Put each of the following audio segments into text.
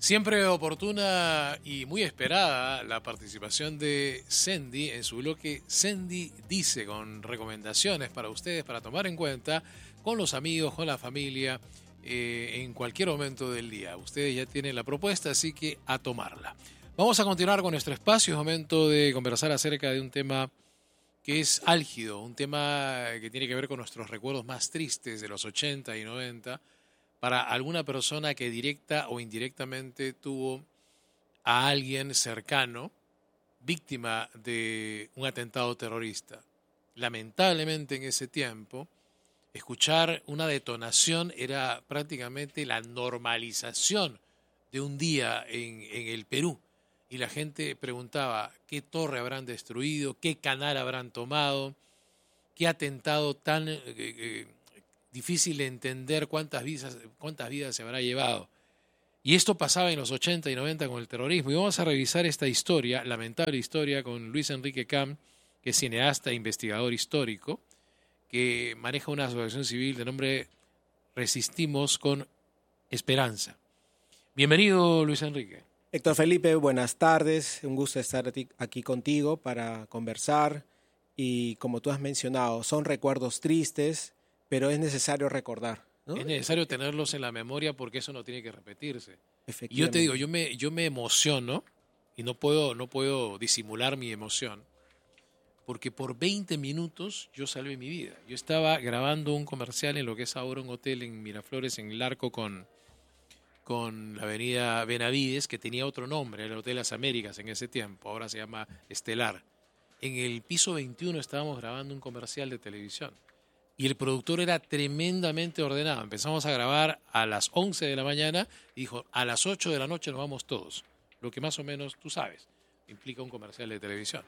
Siempre oportuna y muy esperada la participación de Sendy en su bloque Sendy Dice, con recomendaciones para ustedes para tomar en cuenta con los amigos, con la familia, en cualquier momento del día. Ustedes ya tienen la propuesta, así que a tomarla. Vamos a continuar con nuestro espacio. Es momento de conversar acerca de un tema que es álgido, un tema que tiene que ver con nuestros recuerdos más tristes de los 80 y 90, para alguna persona que directa o indirectamente tuvo a alguien cercano víctima de un atentado terrorista. Lamentablemente en ese tiempo, escuchar una detonación era prácticamente la normalización de un día en el Perú. Y la gente preguntaba qué torre habrán destruido, qué canal habrán tomado, qué atentado tan difícil de entender, cuántas vidas se habrá llevado. Y esto pasaba en los 80 y 90 con el terrorismo. Y vamos a revisar esta historia, lamentable historia, con Luis Enrique Cam, que es cineasta e investigador histórico, que maneja una asociación civil de nombre Resistimos con Esperanza. Bienvenido, Luis Enrique. Héctor Felipe, buenas tardes. Un gusto estar aquí contigo para conversar. Y como tú has mencionado, son recuerdos tristes, pero es necesario recordar, ¿no? Es necesario tenerlos en la memoria porque eso no tiene que repetirse. Y yo Efectivamente. te digo, yo me emociono y no puedo disimular mi emoción, porque por 20 minutos yo salvé mi vida. Yo estaba grabando un comercial en lo que es ahora un hotel en Miraflores, en el Arco con la avenida Benavides, que tenía otro nombre, el Hotel Las Américas en ese tiempo, ahora se llama Estelar. En el piso 21 estábamos grabando un comercial de televisión y el productor era tremendamente ordenado. Empezamos a grabar a las 11 de la mañana y dijo, a las 8 de la noche nos vamos todos, lo que más o menos tú sabes, implica un comercial de televisión.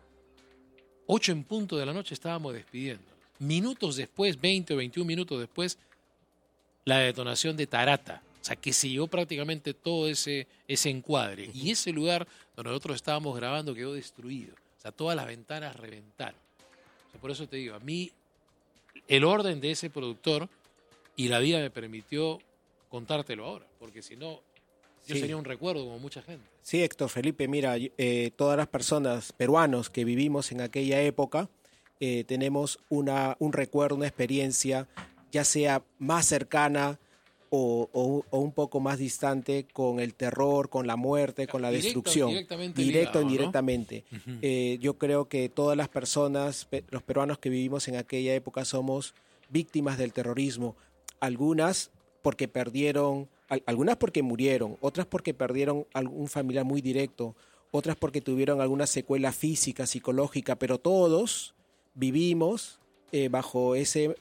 8 en punto de la noche estábamos despidiendo. Minutos después, 20 o 21 minutos después, la detonación de Tarata. O sea, que se llevó prácticamente todo ese encuadre. Y ese lugar donde nosotros estábamos grabando quedó destruido. O sea, todas las ventanas reventaron. O sea, por eso te digo, a mí el orden de ese productor y la vida me permitió contártelo ahora. Porque si no, yo sería un recuerdo como mucha gente. Sí, Héctor Felipe, mira, todas las personas peruanos que vivimos en aquella época tenemos un recuerdo, una experiencia, ya sea más cercana o un poco más distante con el terror, con la muerte, con la destrucción. Directo o indirectamente. Uh-huh. Yo creo que todas las personas, los peruanos que vivimos en aquella época somos víctimas del terrorismo. Algunas porque perdieron, algunas porque murieron, otras porque perdieron algún familiar muy directo, otras porque tuvieron alguna secuela física, psicológica, pero todos vivimos bajo ese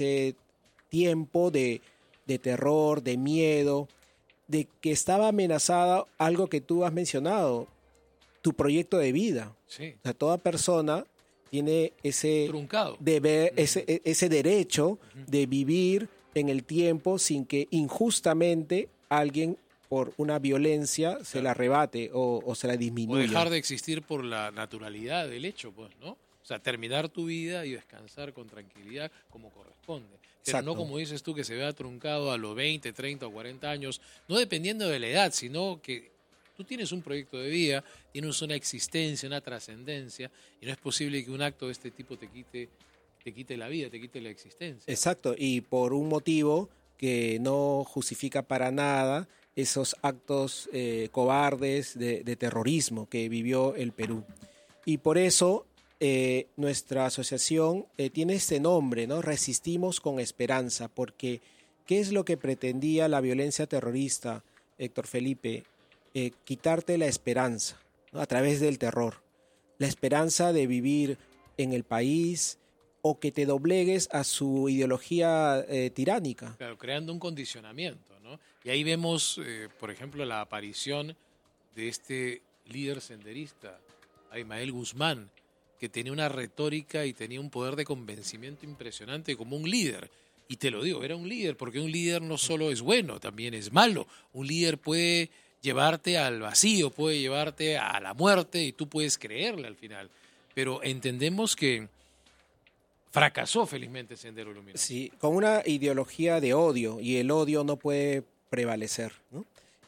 tiempo de terror, de miedo, de que estaba amenazada algo que tú has mencionado, tu proyecto de vida. Sí. O sea, toda persona tiene ese truncado deber, ese derecho de vivir en el tiempo sin que injustamente alguien por una violencia se la arrebate o se la disminuya. O dejar de existir por la naturalidad del hecho, pues, ¿no? O sea, terminar tu vida y descansar con tranquilidad como corresponde. Pero Exacto. no como dices tú, que se vea truncado a los 20, 30 o 40 años, no dependiendo de la edad, sino que tú tienes un proyecto de vida, tienes una existencia, una trascendencia, y no es posible que un acto de este tipo te quite la vida, te quite la existencia. Exacto, y por un motivo que no justifica para nada esos actos cobardes de terrorismo que vivió el Perú. Y por eso nuestra asociación tiene este nombre, ¿no? Resistimos con Esperanza, porque ¿qué es lo que pretendía la violencia terrorista, Héctor Felipe? Quitarte la esperanza, ¿no? A través del terror. La esperanza de vivir en el país o que te doblegues a su ideología tiránica. Claro, creando un condicionamiento, ¿no? Y ahí vemos, por ejemplo, la aparición de este líder senderista, Abimael Guzmán, que tenía una retórica y tenía un poder de convencimiento impresionante como un líder. Y te lo digo, era un líder, porque un líder no solo es bueno, también es malo. Un líder puede llevarte al vacío, puede llevarte a la muerte y tú puedes creerle al final. Pero entendemos que fracasó felizmente Sendero Luminoso. Sí, con una ideología de odio, y el odio no puede prevalecer, ¿no?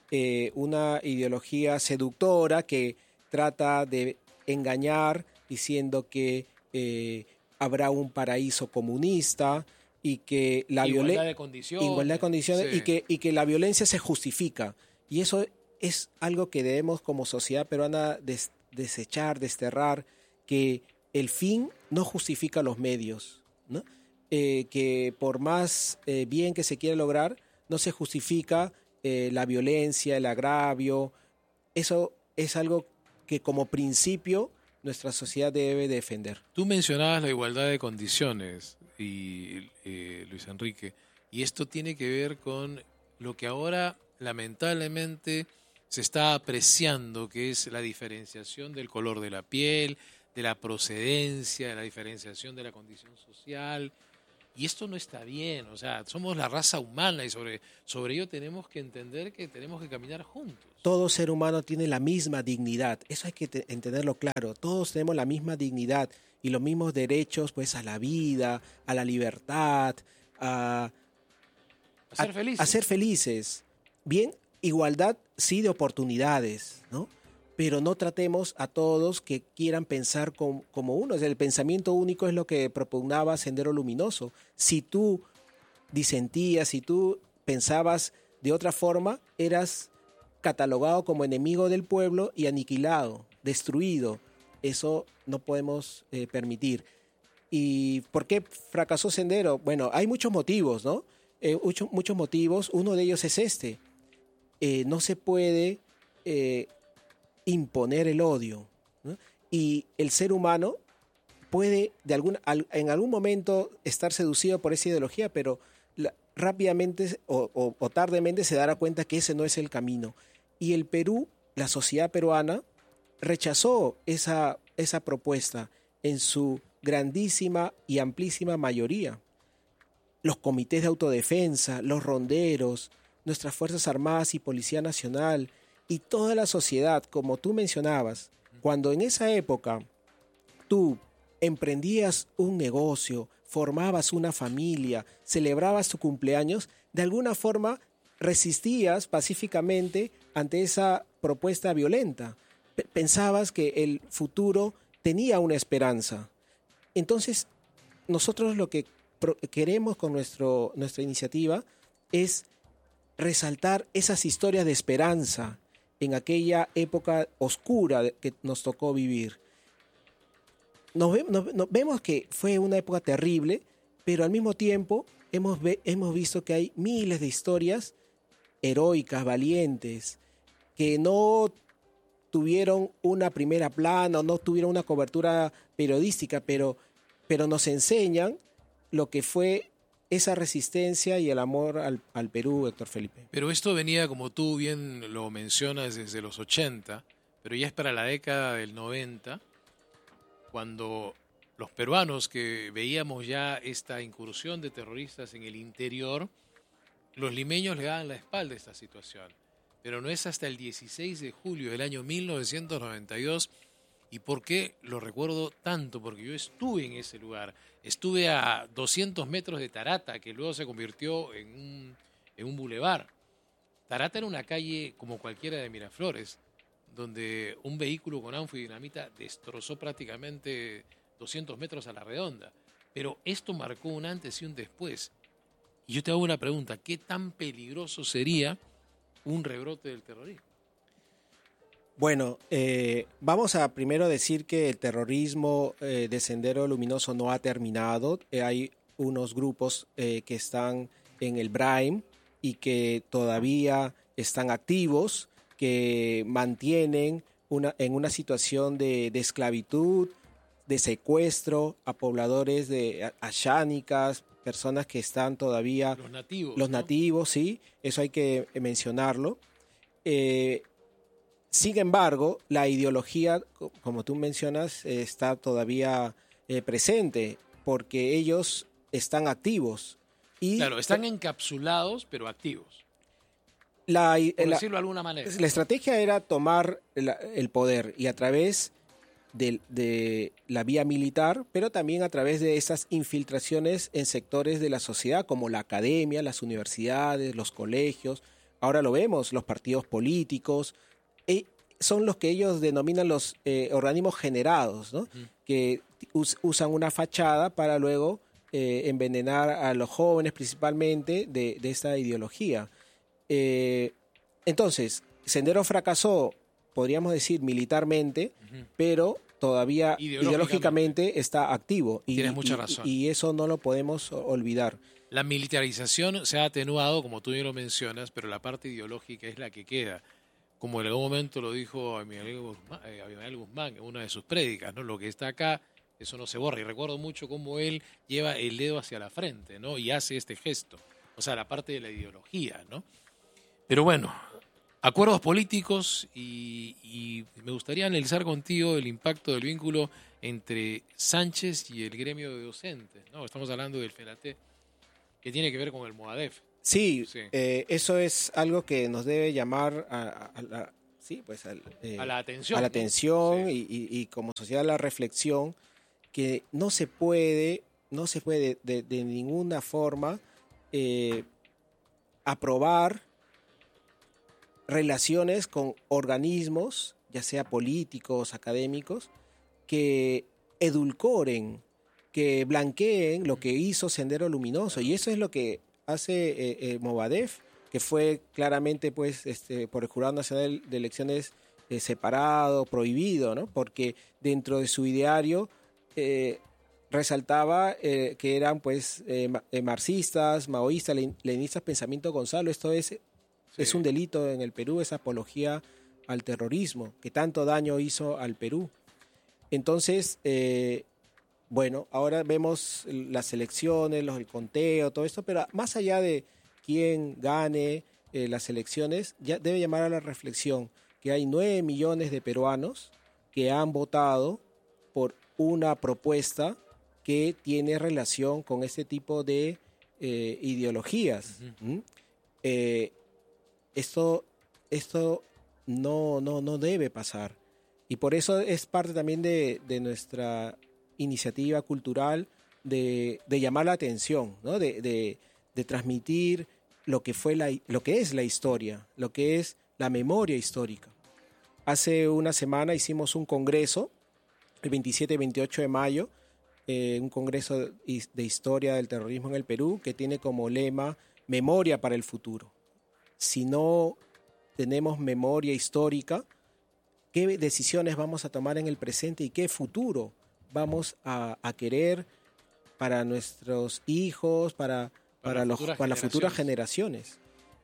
una ideología seductora que trata de engañar diciendo que habrá un paraíso comunista y que la igualdad de condiciones, igualdad de condiciones sí. y que la violencia se justifica. Y eso es algo que debemos como sociedad peruana desechar, desterrar, que el fin no justifica los medios, ¿no? Que por más bien que se quiera lograr, no se justifica la violencia, el agravio. Eso es algo que como principio nuestra sociedad debe defender. Tú mencionabas la igualdad de condiciones, Luis Enrique, y esto tiene que ver con lo que ahora lamentablemente se está apreciando, que es la diferenciación del color de la piel, de la procedencia, de la diferenciación de la condición social. Y esto no está bien, o sea, somos la raza humana y sobre ello tenemos que entender que tenemos que caminar juntos. Todo ser humano tiene la misma dignidad, eso hay que entenderlo claro, todos tenemos la misma dignidad y los mismos derechos pues a la vida, a la libertad, A ser felices. a ser felices. Bien, igualdad sí de oportunidades, ¿no? Pero no tratemos a todos que quieran pensar como uno. O sea, el pensamiento único es lo que propugnaba Sendero Luminoso. Si tú disentías, si tú pensabas de otra forma, eras catalogado como enemigo del pueblo y aniquilado, destruido. Eso no podemos permitir. ¿Y por qué fracasó Sendero? Bueno, hay muchos motivos, ¿no? Muchos motivos. Uno de ellos es este. No se puede imponer el odio, ¿no? Y el ser humano puede en algún momento estar seducido por esa ideología, pero rápidamente o tardemente se dará cuenta que ese no es el camino. Y el Perú, la sociedad peruana, rechazó esa propuesta en su grandísima y amplísima mayoría. Los comités de autodefensa, los ronderos, nuestras Fuerzas Armadas y Policía Nacional y toda la sociedad, como tú mencionabas, cuando en esa época tú emprendías un negocio, formabas una familia, celebrabas tu cumpleaños, de alguna forma resistías pacíficamente ante esa propuesta violenta. Pensabas que el futuro tenía una esperanza. Entonces, nosotros lo que queremos con nuestra iniciativa es resaltar esas historias de esperanza en aquella época oscura que nos tocó vivir. Vemos que fue una época terrible, pero al mismo tiempo hemos visto que hay miles de historias heroicas, valientes, que no tuvieron una primera plana o no tuvieron una cobertura periodística, pero nos enseñan lo que fue esa resistencia y el amor al Perú, Héctor Felipe. Pero esto venía, como tú bien lo mencionas, desde los 80, pero ya es para la década del 90, cuando los peruanos que veíamos ya esta incursión de terroristas en el interior, los limeños le daban la espalda a esta situación. Pero no es hasta el 16 de julio del año 1992. ¿Y por qué lo recuerdo tanto? Porque yo estuve en ese lugar. Estuve a 200 metros de Tarata, que luego se convirtió en un bulevar. Tarata era una calle como cualquiera de Miraflores, donde un vehículo con ánfo y dinamita destrozó prácticamente 200 metros a la redonda. Pero esto marcó un antes y un después. Y yo te hago una pregunta, ¿qué tan peligroso sería un rebrote del terrorismo? Bueno, vamos a primero decir que el terrorismo de Sendero Luminoso no ha terminado. Hay unos grupos que están en el Braime y que todavía están activos, que mantienen en una situación de esclavitud, de secuestro a pobladores de ashánicas, personas que están todavía... Los nativos, sí, eso hay que mencionarlo. Sin embargo, la ideología, como tú mencionas, está todavía presente porque ellos están activos. Claro, están encapsulados, pero activos. Por decirlo de alguna manera. La estrategia era tomar el poder y a través de la vía militar, pero también a través de esas infiltraciones en sectores de la sociedad, como la academia, las universidades, los colegios, ahora lo vemos, los partidos políticos, son los que ellos denominan los organismos generados, ¿no? Que usan una fachada para luego envenenar a los jóvenes principalmente de esta ideología. Entonces, Sendero fracasó, podríamos decir, militarmente, pero todavía ideológicamente está activo. Tienes mucha razón. Y eso no lo podemos olvidar. La militarización se ha atenuado, como tú bien lo mencionas, pero la parte ideológica es la que queda. Como en algún momento lo dijo Abimael Guzmán en una de sus prédicas, ¿no? Lo que está acá, eso no se borra. Y recuerdo mucho cómo él lleva el dedo hacia la frente, ¿no? Y hace este gesto. O sea, la parte de la ideología, ¿no? Pero bueno, acuerdos políticos y me gustaría analizar contigo el impacto del vínculo entre Sánchez y el gremio de docentes, ¿no? Estamos hablando del FENATE, que tiene que ver con el MOADEF. Sí, eso es algo que nos debe llamar a la atención. A la atención, sí. y como sociedad a la reflexión, que no se puede de ninguna forma aprobar relaciones con organismos, ya sea políticos, académicos, que edulcoren, que blanqueen lo que hizo Sendero Luminoso. Y eso es lo que hace Movadef, que fue claramente pues por el Jurado Nacional de Elecciones separado, prohibido, ¿no? Porque dentro de su ideario resaltaba que eran pues marxistas, maoístas, leninistas, pensamiento Gonzalo. Esto es un delito en el Perú, es apología al terrorismo, que tanto daño hizo al Perú. Entonces, bueno, ahora vemos las elecciones, el conteo, todo esto, pero más allá de quién gane las elecciones, ya debe llamar a la reflexión que hay 9 millones de peruanos que han votado por una propuesta que tiene relación con este tipo de ideologías. Esto no debe pasar. Y por eso es parte también de nuestra iniciativa cultural de llamar la atención, ¿no? de transmitir lo que es la historia, lo que es la memoria histórica. Hace una semana hicimos un congreso, el 27 y 28 de mayo, un congreso de historia del terrorismo en el Perú, que tiene como lema Memoria para el futuro. Si no tenemos memoria histórica, ¿qué decisiones vamos a tomar en el presente y qué futuro vamos a querer para nuestros hijos, para las futuras generaciones?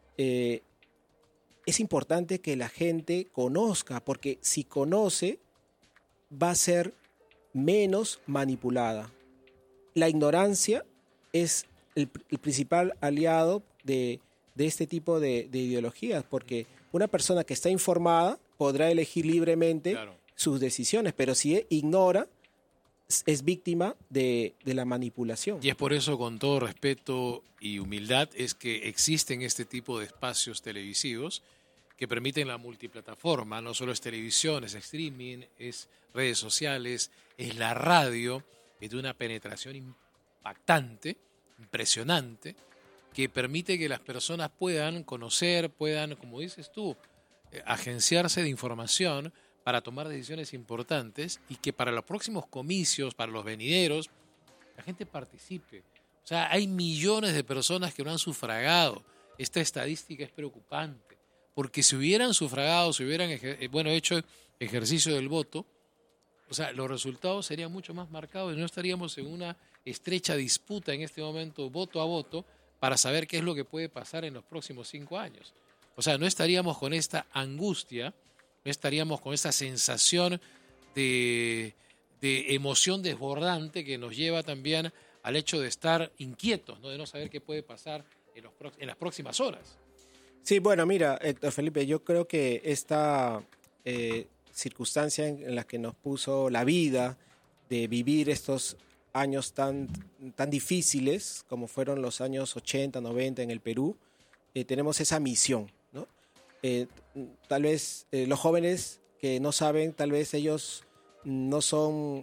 Es importante que la gente conozca, porque si conoce, va a ser menos manipulada. La ignorancia es el principal aliado de este tipo de ideologías, porque una persona que está informada podrá elegir libremente sus decisiones, pero si ignora, es víctima de la manipulación. Y es por eso, con todo respeto y humildad, es que existen este tipo de espacios televisivos que permiten la multiplataforma. No solo es televisión, es streaming, es redes sociales, es la radio, es de una penetración impactante, impresionante, que permite que las personas puedan conocer, puedan, como dices tú, agenciarse de información para tomar decisiones importantes, y que para los próximos comicios, para los venideros, la gente participe. O sea, hay millones de personas que no han sufragado. Esta estadística es preocupante, porque si hubieran sufragado, si hubieran hecho ejercicio del voto, o sea, los resultados serían mucho más marcados y no estaríamos en una estrecha disputa en este momento, voto a voto, para saber qué es lo que puede pasar en los próximos 5 años. O sea, no estaríamos con esta angustia, no estaríamos con esa sensación de emoción desbordante que nos lleva también al hecho de estar inquietos, ¿no? De no saber qué puede pasar en las próximas horas. Sí, bueno, mira, Héctor Felipe, yo creo que esta circunstancia en la que nos puso la vida de vivir estos años tan difíciles como fueron los años 80, 90 en el Perú, tenemos esa misión, ¿no? Tal vez los jóvenes que no saben, tal vez ellos no son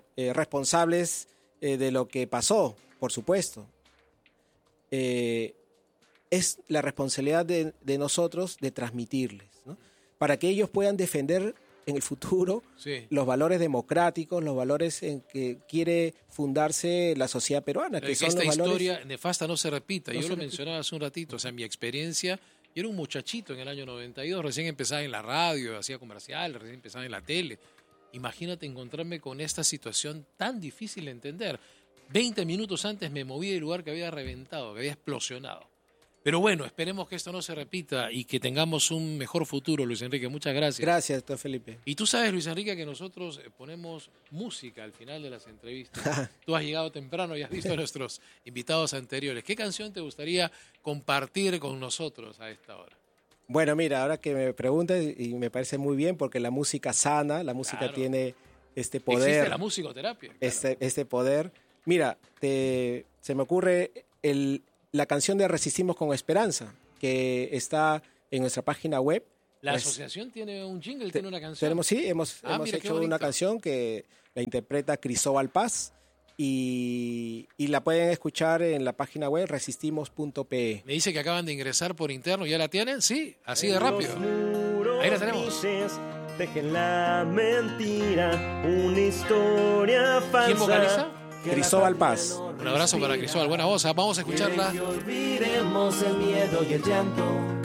responsables de lo que pasó, por supuesto. es la responsabilidad de nosotros de transmitirles, ¿no? Para que ellos puedan defender en el futuro los valores democráticos, los valores en que quiere fundarse la sociedad peruana. Que son esta los valores... historia nefasta no se repita. Yo lo mencionaba hace un ratito, o sea, mi experiencia, yo era un muchachito en el año 92, recién empezaba en la radio, hacía comerciales, recién empezaba en la tele. Imagínate encontrarme con esta situación tan difícil de entender. 20 minutos antes me moví del lugar que había reventado, que había explosionado. Pero bueno, esperemos que esto no se repita y que tengamos un mejor futuro, Luis Enrique. Muchas gracias. Gracias, doctor Felipe. Y tú sabes, Luis Enrique, que nosotros ponemos música al final de las entrevistas. Tú has llegado temprano y has visto a nuestros invitados anteriores. ¿Qué canción te gustaría compartir con nosotros a esta hora? Bueno, mira, ahora que me preguntas, y me parece muy bien, porque la música sana, la música tiene este poder. Existe la musicoterapia. Claro. Este poder. Mira, se me ocurre la canción de Resistimos con Esperanza, que está en nuestra página web. La asociación tiene un jingle, tiene una canción. Hemos hecho una canción que la interpreta Cristóbal Paz y la pueden escuchar en la página web resistimos.pe. Me dice que acaban de ingresar por interno, ¿ya la tienen? Sí, así de rápido. Ahí la tenemos. Dejen la mentira, una historia falsa. ¿Quién vocaliza? Cristóbal Paz. Un abrazo para Cristóbal, buena voz. Vamos a escucharla. Que olvidemos el miedo y el llanto,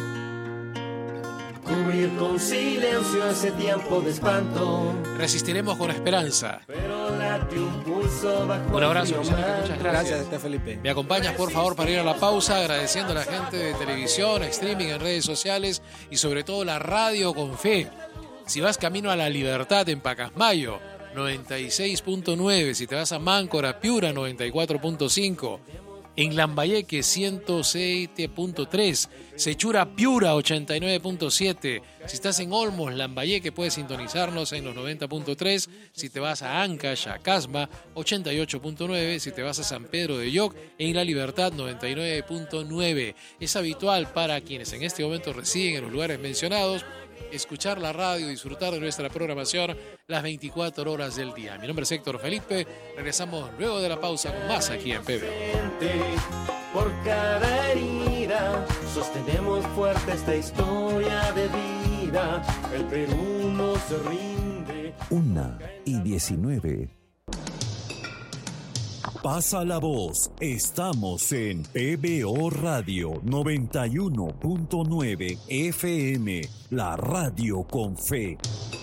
cubrir con silencio ese tiempo de espanto. Resistiremos con esperanza. Pero late un pulso bajo. Un abrazo, Luis Enrique, muchas gracias. Gracias, Felipe. Me acompañas, por favor, para ir a la pausa, agradeciendo a la gente de televisión, streaming, en redes sociales y sobre todo la radio con fe. Si vas camino a La Libertad en Pacasmayo, 96.9, si te vas a Máncora, Piura, 94.5, en Lambayeque, 107.3, Sechura, Piura, 89.7, si estás en Olmos, Lambayeque, puedes sintonizarnos en los 90.3, si te vas a Ancash, a Casma, 88.9, si te vas a San Pedro de Yoc, en La Libertad, 99.9. Es habitual para quienes en este momento residen en los lugares mencionados escuchar la radio, disfrutar de nuestra programación las 24 horas del día. Mi nombre es Héctor Felipe. Regresamos luego de la pausa con más aquí en PBO. Por cada herida sostenemos fuerte esta historia de vida. El Perú no se rinde. 1:19. Pasa la voz. Estamos en PBO Radio 91.9 FM, la radio con fe.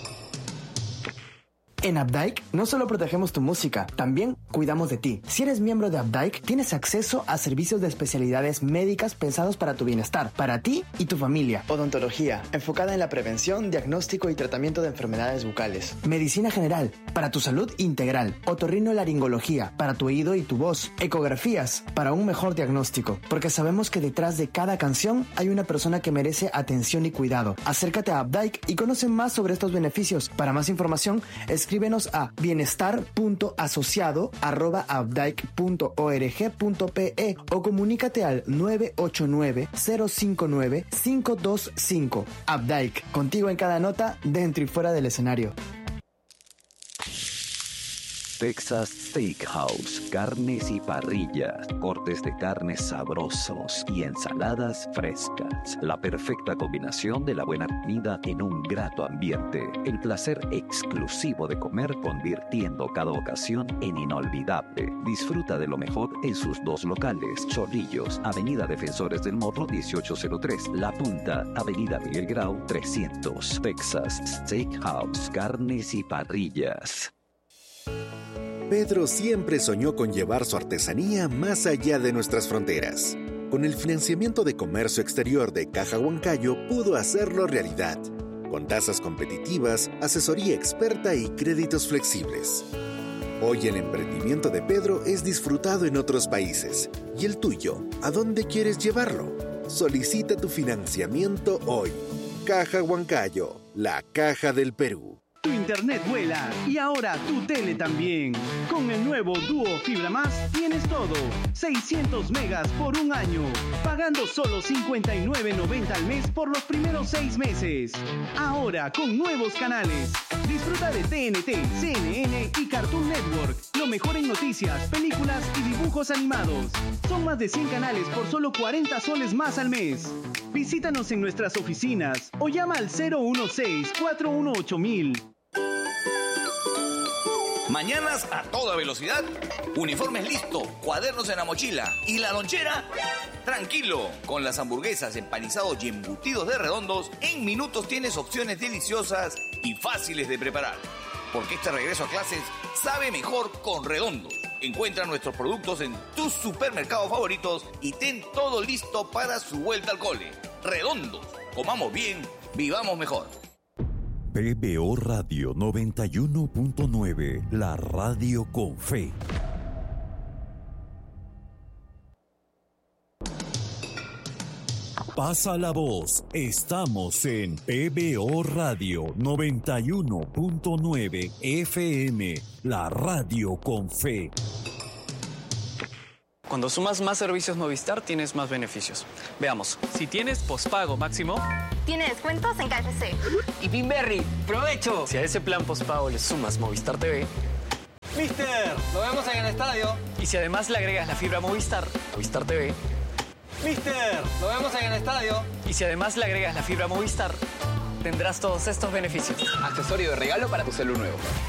En Updike no solo protegemos tu música, también cuidamos de ti. Si eres miembro de Updike, tienes acceso a servicios de especialidades médicas pensados para tu bienestar, para ti y tu familia. Odontología, enfocada en la prevención, diagnóstico y tratamiento de enfermedades bucales. Medicina general, para tu salud integral. Otorrinolaringología, para tu oído y tu voz. Ecografías, para un mejor diagnóstico. Porque sabemos que detrás de cada canción hay una persona que merece atención y cuidado. Acércate a Updike y conoce más sobre estos beneficios. Para más información, escríbenos a bienestar.asociado@updike.org.pe o comunícate al 989-059-525. Updike, contigo en cada nota, dentro y fuera del escenario. Texas Steakhouse, carnes y parrillas, cortes de carnes sabrosos y ensaladas frescas. La perfecta combinación de la buena comida en un grato ambiente. El placer exclusivo de comer, convirtiendo cada ocasión en inolvidable. Disfruta de lo mejor en sus dos locales: Chorrillos, Avenida Defensores del Morro 1803, La Punta, Avenida Miguel Grau 300. Texas Steakhouse, carnes y parrillas. Pedro siempre soñó con llevar su artesanía más allá de nuestras fronteras. Con el financiamiento de comercio exterior de Caja Huancayo pudo hacerlo realidad, con tasas competitivas, asesoría experta y créditos flexibles. Hoy el emprendimiento de Pedro es disfrutado en otros países. ¿Y el tuyo? ¿A dónde quieres llevarlo? Solicita tu financiamiento hoy. Caja Huancayo, la caja del Perú. Tu internet vuela y ahora tu tele también. Con el nuevo Duo Fibra Más tienes todo. 600 megas por un año, pagando solo $59.90 al mes por los primeros 6 meses. Ahora con nuevos canales, Disfruta de TNT, CNN y Cartoon Network. Lo mejor en noticias, películas y dibujos animados. Son más de 100 canales por solo 40 soles más al mes. Visítanos en nuestras oficinas o llama al 016-418-000. Mañanas a toda velocidad, uniformes listo, cuadernos en la mochila y la lonchera. Tranquilo, con las hamburguesas, empanizados y embutidos de Redondos, en minutos tienes opciones deliciosas y fáciles de preparar. Porque este regreso a clases sabe mejor con Redondos. Encuentra nuestros productos en tus supermercados favoritos y ten todo listo para su vuelta al cole. Redondos, comamos bien, vivamos mejor. PBO Radio 91.9, la radio con fe. Pasa la voz, estamos en PBO Radio 91.9 FM, la radio con fe. Cuando sumas más servicios Movistar, tienes más beneficios. Veamos. Si tienes pospago máximo, tiene descuentos en KFC. Y Pinberry, ¡provecho! Si a ese plan pospago le sumas Movistar TV, ¡Mister! ¡Nos vemos en el estadio! Y si además le agregas la fibra Movistar TV, ¡Mister! ¡Nos vemos en el estadio! Y si además le agregas la fibra Movistar, tendrás todos estos beneficios. Accesorio de regalo para tu celular nuevo.